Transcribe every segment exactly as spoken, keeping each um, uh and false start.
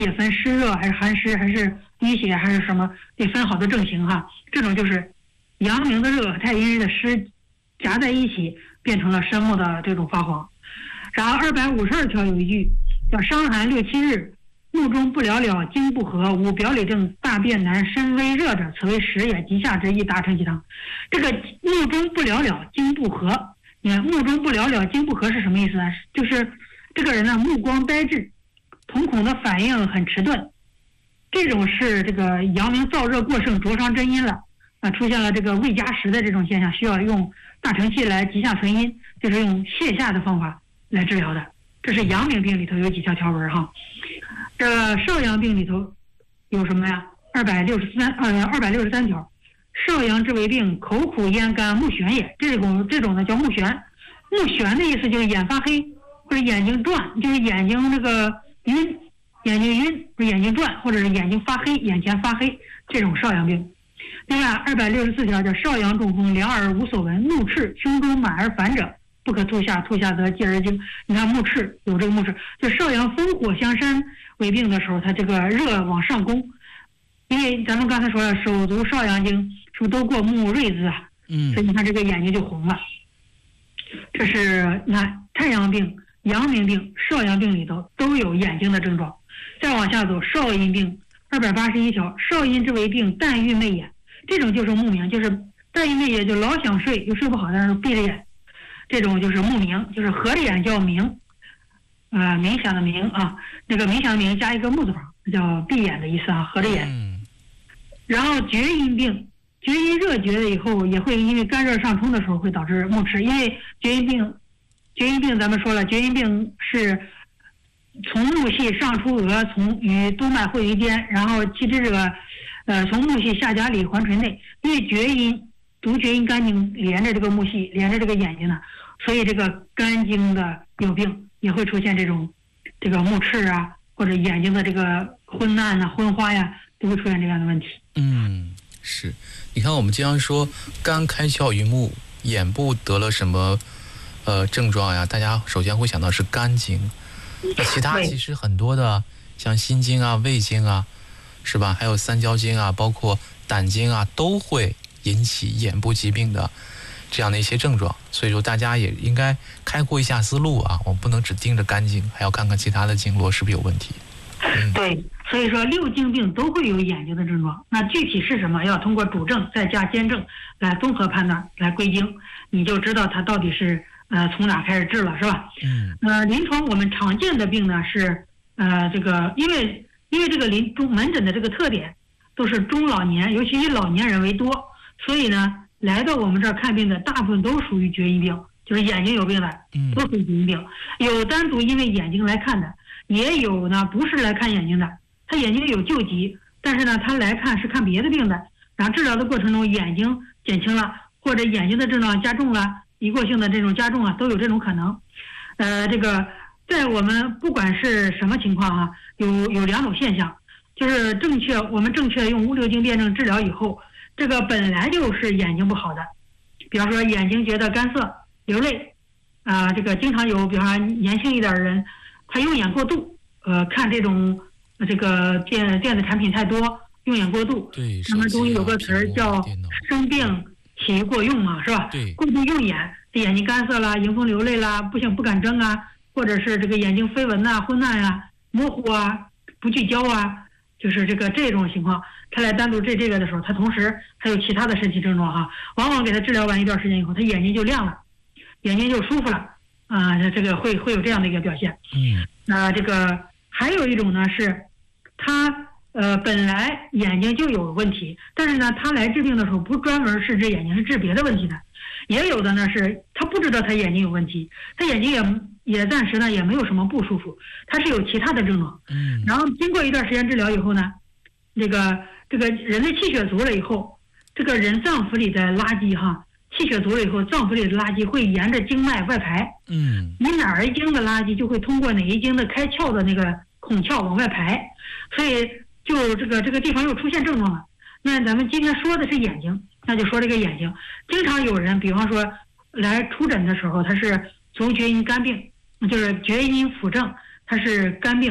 也分湿热还是寒湿还是淤血还是什么，得分好多症型哈。这种就是阳明的热和太阴的湿夹在一起，变成了申木的这种发黄。然后二百五十二条有一句叫伤寒六七日，目中不了了，经不和，无表里症，大便难，身微热者，此为实也。急下之意，大承其汤。这个目中不了了，经不和，你看目中不了了，经不和是什么意思呢？就是这个人呢目光呆滞，瞳孔的反应很迟钝，这种是这个阳明燥热过盛，灼伤真阴了啊，出现了这个胃夹实的这种现象，需要用大承气来急下存阴，就是用泻下的方法来治疗的。这是阳明病里头有几条条文哈。这少阳病里头有什么呀？二百六十三呃二百六十三条，少阳之为病，口苦咽干，目眩也。这种这种呢叫目眩，目眩的意思就是眼发黑或者眼睛转，就是眼睛这个晕，眼睛晕或者眼睛转，或者是眼睛发黑，眼前发黑，这种少阳病。另外二百六十四条叫少阳中风，凉而无所闻，目赤，胸中满而烦者，不可吐下，吐下则继而惊。你看目赤有这个目赤，就少阳风火相山为病的时候，它这个热往上攻，因为咱们刚才说了，手足少阳经是不是都过目锐字啊？嗯，所以你看这个眼睛就红了。这是你看太阳病、阳明病、少阳病里头都有眼睛的症状。再往下走，少阴病二百八十一条，少阴之为病，淡欲昧眼，这种就是目明，就是淡欲昧眼，就老想睡又睡不好，但是闭着眼，这种就是目明，就是合着眼叫明，呃，冥想的冥啊，那个冥想的冥加一个木字旁，叫闭眼的意思啊，合着眼。嗯。然后厥阴病，厥阴热厥了以后，也会因为干热上冲的时候会导致目赤，因为厥阴病，厥阴病咱们说了，厥阴病是从目系上出额，从与督脉会于肩，然后气滞者，呃，从目系下夹里环垂内，因为厥阴毒厥阴肝经连着这个目系，连着这个眼睛呢，所以这个肝经的有病也会出现这种这个目赤啊，或者眼睛的这个昏暗啊、昏花呀，都会出现这样的问题。 嗯，是。你看我们经常说肝开窍于目，眼部得了什么呃症状呀？大家首先会想到是肝经。那其他其实很多的，像心经啊、胃经啊，是吧？还有三焦经啊，包括胆经啊，都会引起眼部疾病的这样的一些症状。所以说大家也应该开阔一下思路啊，我们不能只盯着肝经，还要看看其他的经络是不是有问题。 嗯、对，所以说六经病都会有眼睛的症状，那具体是什么，要通过主症再加兼症来综合判断，来归经，你就知道它到底是呃从哪开始治了，是吧？嗯。呃，临床我们常见的病呢是呃这个，因为因为这个临中门诊的这个特点都是中老年，尤其以老年人为多，所以呢来到我们这儿看病的大部分都属于厥阴病，就是眼睛有病的，都属于厥阴病。有单独因为眼睛来看的，也有呢不是来看眼睛的，他眼睛有救急，但是呢他来看是看别的病的，然后治疗的过程中眼睛减轻了，或者眼睛的症状加重了，一过性的这种加重啊，都有这种可能。呃，这个在我们不管是什么情况啊，有有两种现象，就是正确我们正确用五六经辩证治疗以后，这个本来就是眼睛不好的，比方说眼睛觉得干涩、流泪，啊、呃，这个经常有，比方说年轻一点的人，他用眼过度，呃，看这种这个电电子产品太多，用眼过度。 对， 那么中医有个词儿叫生病起于过用嘛，是吧？ 对， 过度用眼，这眼睛干涩啦，迎风流泪啦，不行不敢睁啊，或者是这个眼睛飞蚊呐、昏暗啊、模糊啊、不聚焦啊，就是这个这种情况，他来单独治这个的时候，他同时还有其他的身体症状哈，往往给他治疗完一段时间以后，他眼睛就亮了，眼睛就舒服了啊、呃，这个会会有这样的一个表现。嗯，那、呃、这个还有一种呢是，他呃本来眼睛就有问题，但是呢他来治病的时候不专门是治眼睛，是治别的问题的。也有的呢是他不知道他眼睛有问题，他眼睛也也暂时呢也没有什么不舒服，他是有其他的症状。嗯，然后经过一段时间治疗以后呢，这个这个人的气血足了以后，这个人脏腑里的垃圾哈，气血足了以后，脏腑里的垃圾会沿着经脉外排。嗯，你哪儿一经的垃圾就会通过哪一经的开窍的那个孔窍往外排，所以就这个这个地方又出现症状了。那咱们今天说的是眼睛，那就说这个眼睛，经常有人比方说来出诊的时候，他是足厥阴肝病，就是厥阴腑症，他是肝病，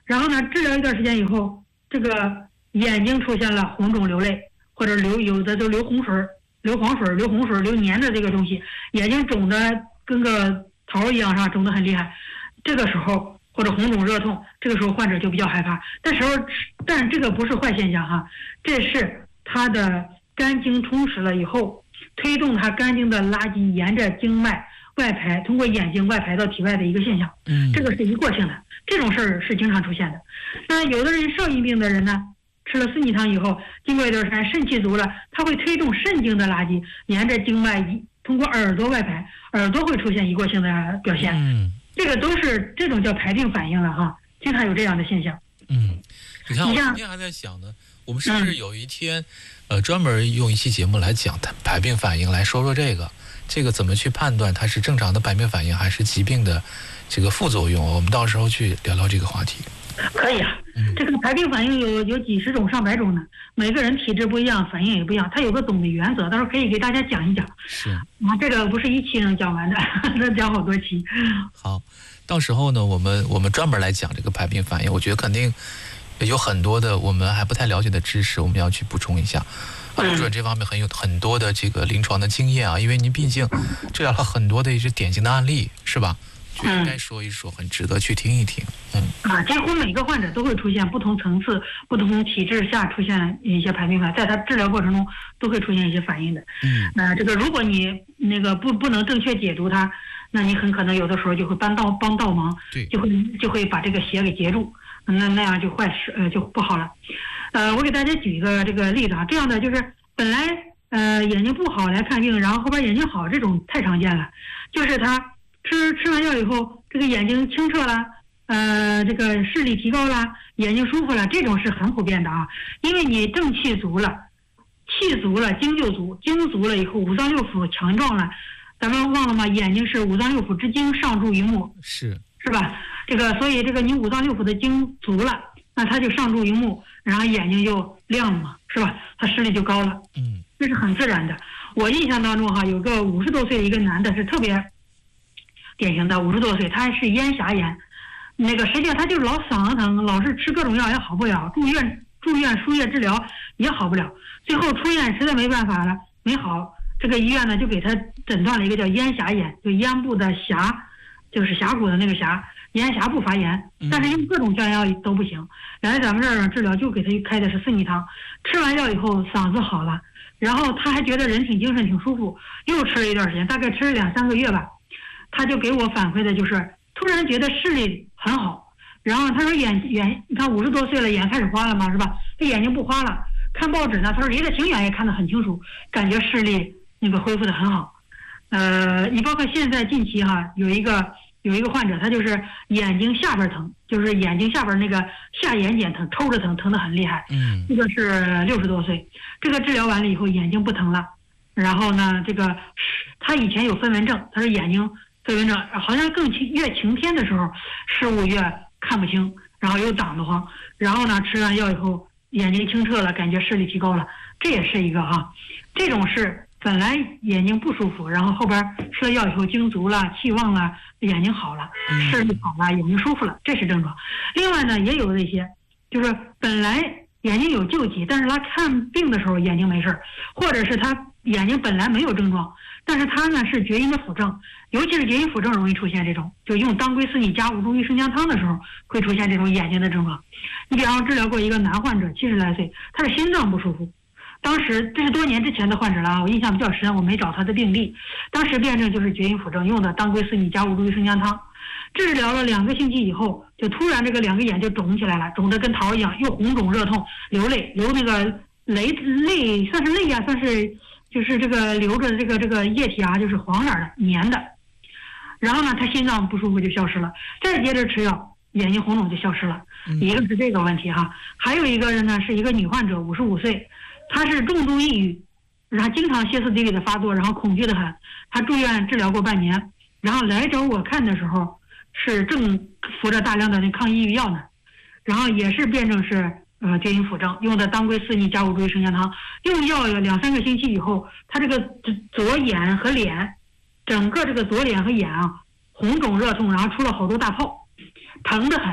然后呢，治疗一段时间以后，这个眼睛出现了红肿流泪，或者流有的就流红水、流黄水、流红水、流黏的这个东西，眼睛肿的跟个桃一样，是吧？肿得很厉害。这个时候或者红肿热痛，这个时候患者就比较害怕。但时候，但这个不是坏现象哈，这是他的肝经充实了以后，推动他肝经的垃圾沿着经脉外排，通过眼睛外排到体外的一个现象。 嗯， 这个是一过性的，这种事儿是经常出现的。那有的人少阴病的人呢，吃了四逆汤以后，经过一段时间肾气足了，它会推动肾经的垃圾沿着经脉通过耳朵外排，耳朵会出现一过性的表现。 嗯， 这个都是这种叫排病反应了哈，经常有这样的现象。 嗯，你看我今天还在想呢，我们是不是有一天， 嗯、 呃，专门用一期节目来讲排病反应，来说说这个，这个怎么去判断它是正常的排病反应还是疾病的这个副作用？我们到时候去聊聊这个话题。 可以啊，嗯、这个排病反应有有几十种上百种呢，每个人体质不一样，反应也不一样，它有个总的原则，到时候可以给大家讲一讲。 是啊，这个不是一期能讲完的，能讲好多期。 好，到时候呢，我们我们专门来讲这个排病反应，我觉得肯定有很多的我们还不太了解的知识，我们要去补充一下。啊，主任这方面很有很多的这个临床的经验啊，因为您毕竟治疗了很多的一些典型的案例，是吧？就应该说一说，很值得去听一听。嗯啊，几乎每个患者都会出现不同层次、不同体质下出现一些排病反应，在他治疗过程中都会出现一些反应的。 嗯， 呃，这个如果你那个不不能正确解读它，那你很可能有的时候就会帮倒帮倒忙， 对， 就会就会把这个血给截住，那那样就坏事呃就不好了。呃，我给大家举一个这个例子啊，这样的就是本来呃眼睛不好来看病，然后后边眼睛好，这种太常见了，就是他吃吃完药以后，这个眼睛清澈了，呃，这个视力提高了，眼睛舒服了，这种是很普遍的啊。因为你正气足了，气足了，精就足，精足了以后，五脏六腑强壮了。咱们忘了吗？眼睛是五脏六腑之精，上注于目， 是是吧？这个，所以这个你五脏六腑的精足了，那它就上注于目，然后眼睛就亮了嘛，是吧？它视力就高了， 嗯， 这是很自然的。我印象当中哈，有个五十多岁的一个男的是特别典型的，五十多岁，他是咽峡炎，那个实际上他就是老嗓子疼，老是吃各种药也好不了，住院住院输液治疗也好不了，最后出院实在没办法了，没好，这个医院呢就给他诊断了一个叫咽峡炎，就咽部的峡，就是峡谷的那个峡，咽峡部发炎，但是用各种降药都不行，来咱们这儿治疗就给他开的是四逆汤，吃完药以后嗓子好了，然后他还觉得人挺精神挺舒服，又吃了一段时间，大概吃了两三个月吧。他就给我反馈的就是突然觉得视力很好，然后他说眼眼你看五十多岁了，眼开始花了嘛，是吧？这眼睛不花了，看报纸呢，他说离得挺远也看得很清楚，感觉视力那个恢复得很好。呃，你包括现在近期哈，有一个有一个患者，他就是眼睛下边疼，就是眼睛下边那个下眼睑疼，抽着疼，疼得很厉害。 嗯， 这个是六十多岁，这个治疗完了以后眼睛不疼了，然后呢，这个他以前有飞蚊症，他说眼睛。飞蚊症好像更晴越晴天的时候，事物越看不清，然后又挡得慌，然后呢吃完药以后眼睛清澈了，感觉视力提高了，这也是一个哈。这种是本来眼睛不舒服，然后后边吃了药以后精足了，气旺了，眼睛好了，视力好了，眼睛舒服了，这是症状。另外呢，也有那些就是本来眼睛有救急，但是他看病的时候眼睛没事，或者是他眼睛本来没有症状，但是他呢是厥阴的辅症，尤其是厥阴辅症容易出现这种，就用当归四逆加五注益生姜汤的时候会出现这种眼睛的症状。你比方治疗过一个男患者，七十来岁，他是心脏不舒服，当时这是多年之前的患者了啊，我印象比较深，我没找他的病历。当时辩证就是厥阴辅症，用的当归四逆加五注益生姜汤，治疗了两个星期以后，就突然这个两个眼就肿起来了，肿得跟桃一样，又红肿热痛，流泪，流那个泪泪算是泪啊，算是。就是这个流着这个这个液体啊，就是黄色的黏的，然后呢，他心脏不舒服就消失了，再接着吃药，眼睛红肿就消失了。一个是这个问题哈，还有一个人呢是一个女患者，五十五岁，她是重度抑郁，然后经常歇斯底里的发作，然后恐惧的很，她住院治疗过半年，然后来找我看的时候是正服着大量的那抗抑郁药呢，然后也是辩证是。呃，厥阴辅症用的当归四逆加五注益生姜汤，用药有两三个星期以后，他这个左眼和脸，整个这个左脸和眼啊红肿热痛，然后出了好多大泡，疼得很，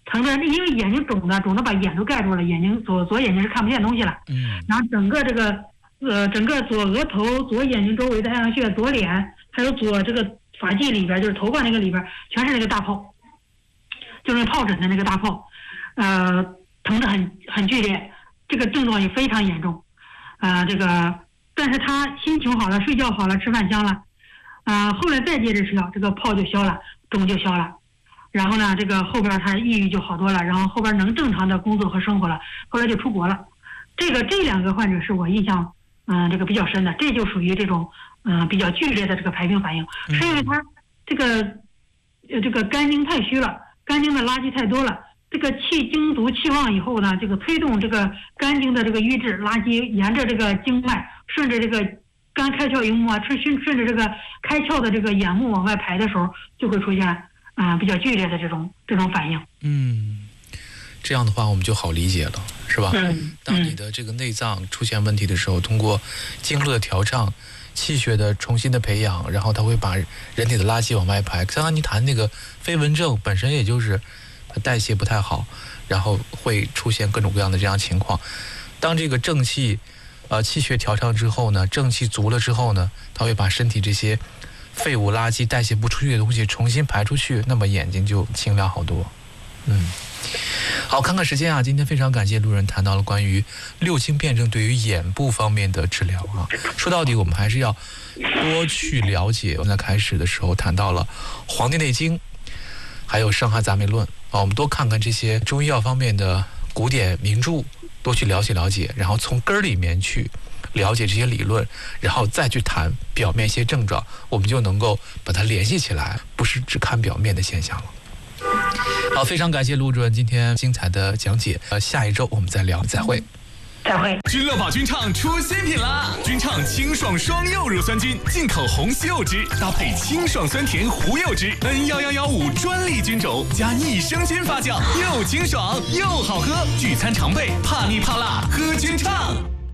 疼的，因为眼睛肿的，肿的把眼都盖住了，眼睛左左眼睛是看不见东西了。 嗯。 然后整个这个呃整个左额头、左眼睛周围的太阳穴、左脸，还有左这个发际里边，就是头发那个里边，全是那个大泡，就是疱疹的那个大泡，呃，疼得很很剧烈，这个症状也非常严重。呃，这个但是他心情好了，睡觉好了，吃饭香了，呃，后来再接着吃药，这个泡就消了，肿就消了。然后呢，这个后边他抑郁就好多了，然后后边能正常的工作和生活了，后来就出国了。这个这两个患者是我印象嗯、呃、这个比较深的，这就属于这种嗯、呃、比较剧烈的这个排病反应，是因为他这个呃这个肝经太虚了，肝经的垃圾太多了，这个气经足气旺以后呢，这个推动这个肝经的这个瘀滞垃圾沿着这个经脉顺着这个肝开窍营目啊，顺顺顺着这个开窍的这个眼目往外排的时候，就会出现啊、呃、比较剧烈的这种这种反应。 嗯，这样的话我们就好理解了，是吧？ 嗯。 当你的这个内脏出现问题的时候，通过经络的调畅、气血的重新的培养，然后它会把人体的垃圾往外排。刚刚你谈那个飞蚊症本身也就是代谢不太好，然后会出现各种各样的这样情况。当这个正气呃气血调畅之后呢，正气足了之后呢，它会把身体这些废物垃圾代谢不出去的东西重新排出去，那么眼睛就清亮好多。嗯，好，看看时间啊，今天非常感谢路人谈到了关于六经辩证对于眼部方面的治疗啊。说到底我们还是要多去了解。我们在开始的时候谈到了《黄帝内经》还有《伤寒杂糜论》啊，我们多看看这些中医药方面的古典名著，多去了解了解，然后从根儿里面去了解这些理论，然后再去谈表面一些症状，我们就能够把它联系起来，不是只看表面的现象了。好，非常感谢陆主任今天精彩的讲解，呃，下一周我们再聊，再会。 再会。 君乐宝君唱出新品啦！君唱清爽双柚乳酸菌，进口红西柚汁，搭配清爽酸甜胡柚汁 ，N 一一一五专利菌种，加益生菌发酵，又清爽又好喝。聚餐常备，怕腻怕辣，喝君唱。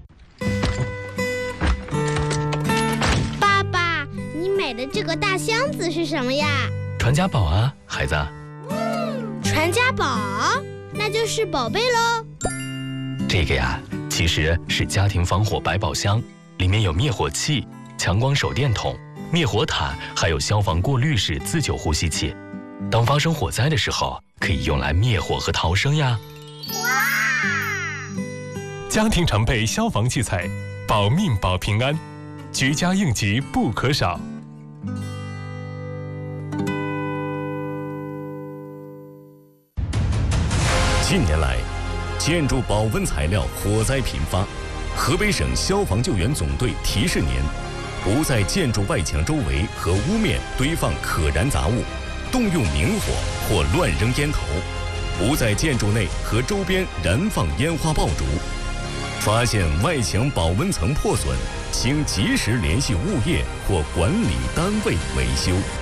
爸爸，你买的这个大箱子是什么呀？ 传家宝啊，孩子。 传家宝，那就是宝贝喽。 这个呀，其实是家庭防火百宝箱，里面有灭火器、强光手电筒、灭火毯，还有消防过滤式自救呼吸器。当发生火灾的时候，可以用来灭火和逃生呀。 哇！ 家庭常备消防器材，保命保平安，居家应急不可少。 近年来，建筑保温材料火灾频发，河北省消防救援总队提示您：不在建筑外墙周围和屋面堆放可燃杂物，动用明火或乱扔烟头；不在建筑内和周边燃放烟花爆竹。发现外墙保温层破损，请及时联系物业或管理单位维修。